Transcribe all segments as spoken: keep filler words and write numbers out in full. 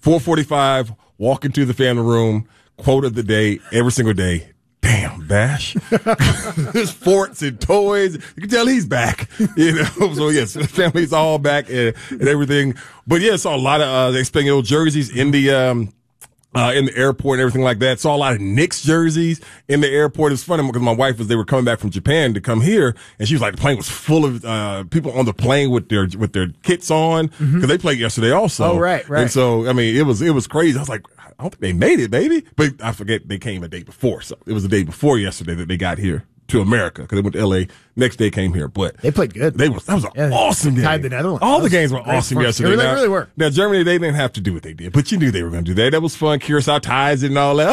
four forty-five, walk into the family room, quote of the day, every single day. Damn, Bash. There's forts and toys. You can tell he's back. You know, so yes, the family's all back and, and everything. But yeah, saw a lot of uh, Espanol jerseys in the um, uh, in the airport and everything like that. Saw a lot of Knicks jerseys in the airport. It's funny because my wife was they were coming back from Japan to come here, and she was like, the plane was full of uh, people on the plane with their with their kits on because mm-hmm. they played yesterday also. Oh right, right. And so I mean, it was it was crazy. I was like, I don't think they made it, baby. But I forget they came a day before. So it was the day before yesterday that they got here to America because they went to L A. Next day came here. But they played good. They was that was an yeah, awesome game. Tied the Netherlands. All the games were awesome fun. yesterday. They now, really were. Now Germany, they didn't have to do what they did, but you knew they were going to do that. That was fun. Curacao ties and all that.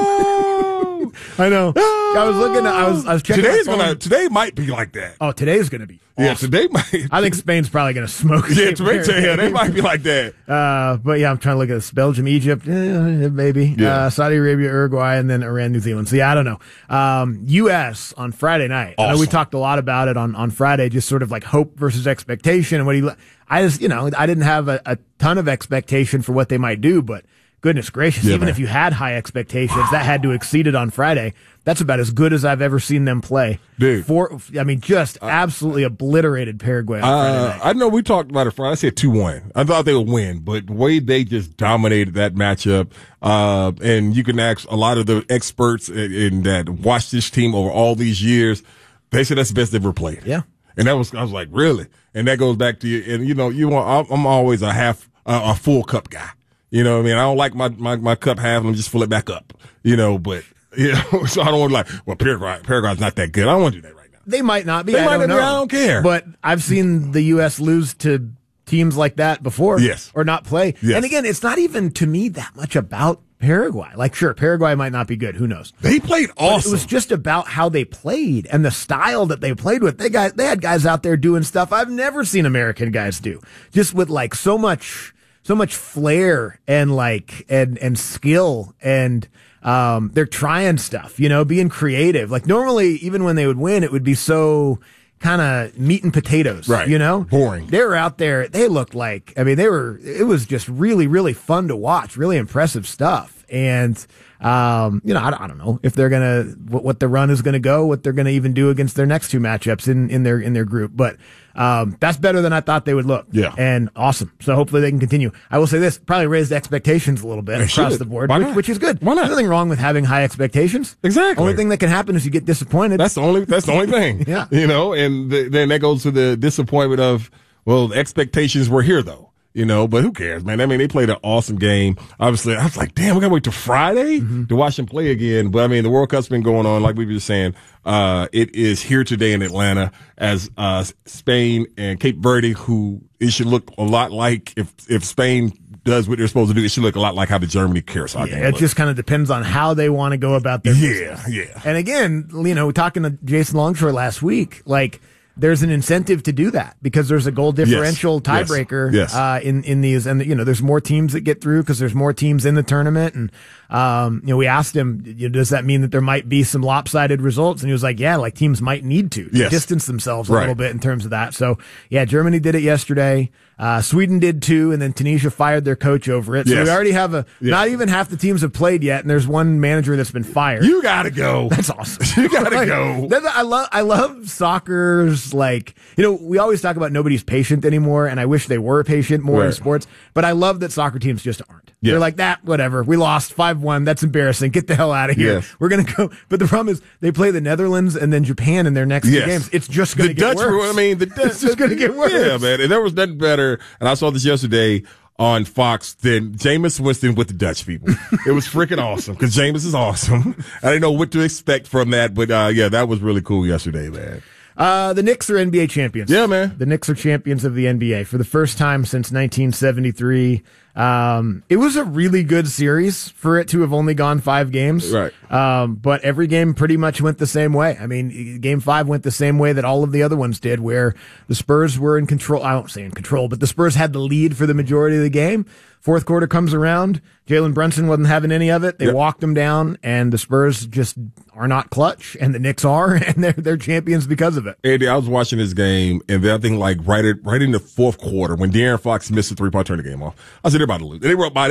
Oh, I know. Oh. I was looking. I was. I was checking. Today's gonna. Today might be like that. Oh, today's gonna be. Awesome. Yeah, today might. I think Spain's probably gonna smoke. Yeah, today, yeah, they might be like that. Uh, but yeah, I'm trying to look at this. Belgium, Egypt, eh, maybe. Yeah. Uh, Saudi Arabia, Uruguay, and then Iran, New Zealand. So yeah, I don't know. Um, U S on Friday night. Awesome. I know we talked a lot about it on on Friday, just sort of like hope versus expectation and what he. I just, you know, I didn't have a, a ton of expectation for what they might do, but. Goodness gracious, yeah, even man. if you had high expectations, that had to exceed it on Friday. That's about as good as I've ever seen them play. Dude. For, I mean, just absolutely obliterated Paraguay on Friday Uh, night. I know we talked about it Friday. I said two one. I thought they would win, but the way they just dominated that matchup, uh, and you can ask a lot of the experts in, in that watched this team over all these years, they said that's the best they've ever played. Yeah. And that was, I was like, really? And that goes back to you. And you know, you want, I'm always a half, uh, a full cup guy. You know what I mean? I don't like my, my, my cup half and just fill it back up, you know, but, you know, so I don't want to like, well, Paraguay, Paraguay's not that good. I don't want to do that right now. They might not be. They I might don't not know. be. I don't care. But I've seen the U S lose to teams like that before. Yes. Or not play. Yes. And again, it's not even to me that much about Paraguay. Like, sure, Paraguay might not be good. Who knows? They played awesome. But it was just about how they played and the style that they played with. They got, they had guys out there doing stuff I've never seen American guys do. Just with like so much, so much flair and like, and, and skill and, um, they're trying stuff, you know, being creative. Like normally, even when they would win, it would be so kind of meat and potatoes, right? You know, boring. They were out there. They looked like, I mean, they were, it was just really, really fun to watch, really impressive stuff. And, um, you know, I, I don't know if they're going to, what, what the run is going to go, what they're going to even do against their next two matchups in, in their, in their group. But, um, that's better than I thought they would look. Yeah. And awesome. So hopefully they can continue. I will say this, probably raised expectations a little bit They across should. the board, Why which, not? which is good. Why not? There's nothing wrong with having high expectations. Exactly. Only thing that can happen is you get disappointed. That's the only, that's the only thing. Yeah. You know, and the, then that goes to the disappointment of, well, the expectations were here though. You know, but who cares, man? I mean, they played an awesome game. Obviously, I was like, damn, we gotta wait till Friday mm-hmm. to watch them play again. But I mean, the World Cup's been going on, like we were just saying. Uh, it is here today in Atlanta as, uh, Spain and Cape Verde, who it should look a lot like if, if Spain does what they're supposed to do, it should look a lot like how the Germany Curacao game Yeah, it looked. just kind of depends on how they want to go about their Yeah, business. yeah. And again, you know, talking to Jason Longshore last week, like, there's an incentive to do that because there's a goal differential yes. tiebreaker yes. yes. uh, in in these, and you know, there's more teams that get through because there's more teams in the tournament. And um, you know, we asked him, you know, does that mean that there might be some lopsided results? And he was like, yeah, like teams might need to, to yes. distance themselves a right. little bit in terms of that. So yeah, Germany did it yesterday. Uh, Sweden did too, and then Tunisia fired their coach over it. So yes. we already have a yes. not even half the teams have played yet, and there's one manager that's been fired. You gotta go. That's awesome. You gotta like, go. That, I love I love soccer's like, you know, we always talk about nobody's patient anymore, and I wish they were patient more right. in sports, but I love that soccer teams just aren't. Yes. They're like, that, whatever. We lost five one. That's embarrassing. Get the hell out of here. Yes. We're going to go. But the problem is they play the Netherlands and then Japan in their next yes. two games. It's just going to get Dutch, worse. I mean, the Dutch, it's just going to get worse. Yeah, man. And there was nothing better. And I saw this yesterday on Fox than Jameis Winston with the Dutch people. It was freaking awesome because Jameis is awesome. I didn't know what to expect from that, but uh, yeah, that was really cool yesterday, man. Uh, the Knicks are N B A champions. Yeah, man. The Knicks are champions of the N B A for the first time since nineteen seventy-three. Um, it was a really good series for it to have only gone five games. Right. Um, but every game pretty much went the same way. I mean, game five went the same way that all of the other ones did, where the Spurs were in control. I won't say in control, but the Spurs had the lead for the majority of the game. Fourth quarter comes around. Jalen Brunson wasn't having any of it. They yep. walked him down, and the Spurs just are not clutch, and the Knicks are, and they're they're champions because of it. Andy, I was watching this game, and then I think like right at, right in the fourth quarter when De'Aaron Fox missed a three point turn the game off, I said they're about to lose. They were up by